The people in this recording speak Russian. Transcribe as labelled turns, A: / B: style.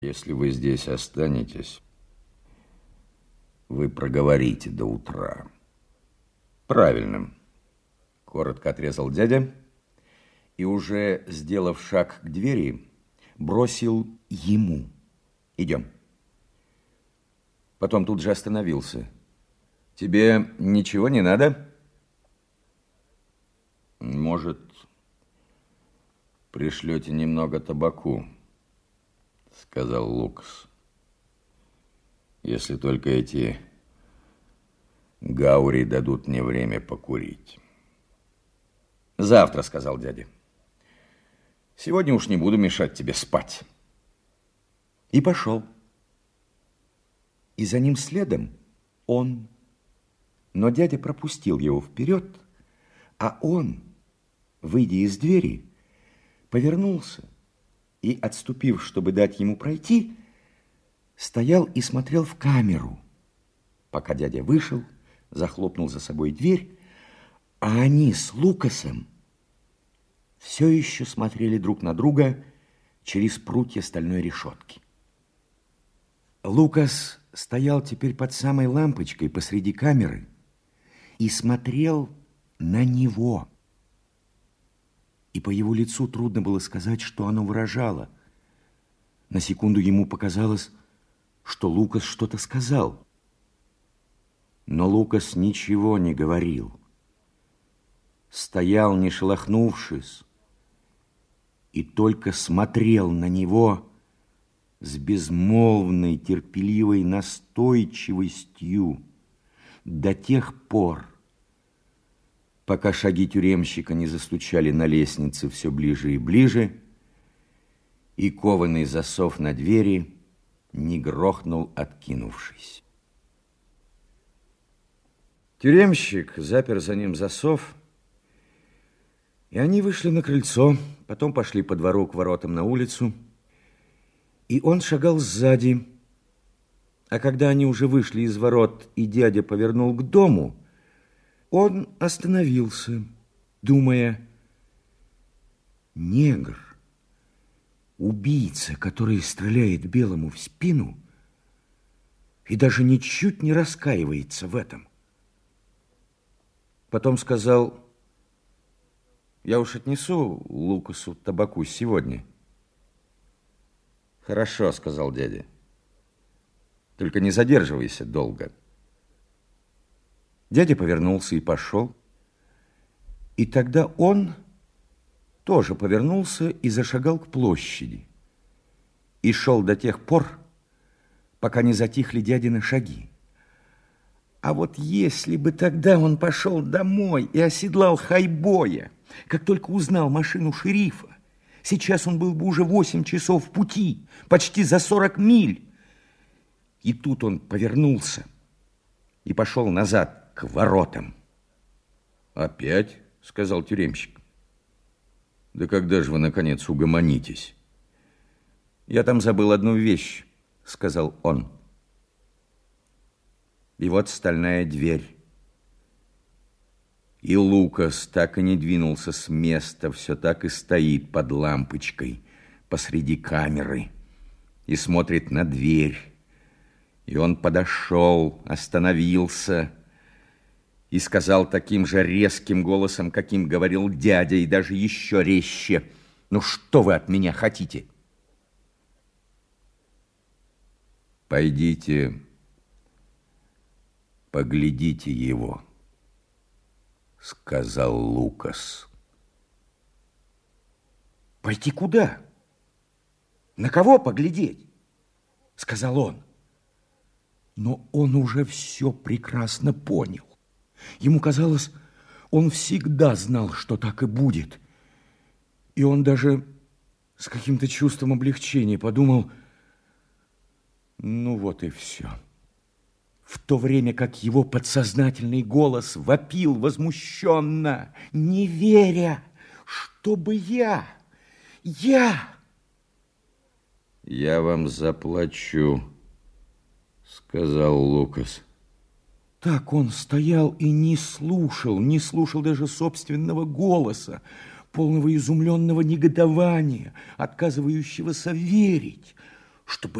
A: Если вы здесь останетесь, вы проговорите до утра. Правильно. Коротко отрезал дядя и, уже сделав шаг к двери, бросил ему: идем. Потом тут же остановился. Тебе ничего не надо? Может, пришлете немного табаку, сказал Лукас. Если только эти гаури дадут мне время покурить. Завтра, сказал дядя. Сегодня уж не буду мешать тебе спать. И пошел. И за ним следом он. Но дядя пропустил его вперед, а он, выйдя из двери, повернулся и, отступив, чтобы дать ему пройти, стоял и смотрел в камеру, пока дядя вышел, захлопнул за собой дверь, а они с Лукасом все еще смотрели друг на друга через прутья стальной решетки. Лукас стоял теперь под самой лампочкой посреди камеры и смотрел на него. И по его лицу трудно было сказать, что оно выражало. На секунду ему показалось, что Лукас что-то сказал. Но Лукас ничего не говорил. Стоял, не шелохнувшись, и только смотрел на него с безмолвной, терпеливой настойчивостью до тех пор, пока шаги тюремщика не застучали на лестнице все ближе и ближе, и кованый засов на двери не грохнул, откинувшись. Тюремщик запер за ним засов, и они вышли на крыльцо, потом пошли по двору к воротам на улицу, и он шагал сзади. А когда они уже вышли из ворот, и дядя повернул к дому, он остановился, думая: негр, убийца, который стреляет белому в спину и даже ничуть не раскаивается в этом. Потом сказал: я уж отнесу Лукасу табаку сегодня. Хорошо, сказал дядя. Только не задерживайся долго. Дядя повернулся и пошел. И тогда он тоже повернулся и зашагал к площади. И шел до тех пор, пока не затихли дядины шаги. А вот если бы тогда он пошел домой и оседлал хайбоя, как только узнал машину шерифа, сейчас он был бы уже 8 часов в пути, почти за 40 миль. И тут он повернулся и пошел назад к воротам. «Опять?» — сказал тюремщик. «Да когда же вы, наконец, угомонитесь?» «Я там забыл одну вещь», — сказал он. И вот стальная дверь. И Лукас так и не двинулся с места, все так и стоит под лампочкой посреди камеры и смотрит на дверь. И он подошел, остановился и сказал таким же резким голосом, каким говорил дядя, и даже еще резче: «Ну что вы от меня хотите?» «Пойдите, поглядите его», — сказал Лукас. «Пойти куда? На кого поглядеть?» — сказал он. Но он уже все прекрасно понял. Ему казалось, он всегда знал, что так и будет. И он даже с каким-то чувством облегчения подумал: ну вот и все. В то время как его подсознательный голос вопил возмущенно, не веря, чтобы я... «Я вам заплачу», — сказал Лукас. Так он стоял и не слушал даже собственного голоса, полного изумленного негодования, отказывающегося верить.
B: чтобы